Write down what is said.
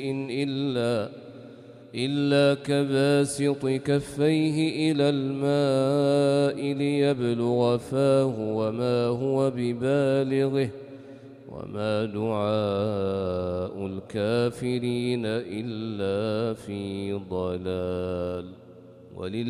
إلا كباسط كفيه إلى الماء ليبلغ فاه وما هو ببالغه وما دعاء الكافرين إلا في ضلال.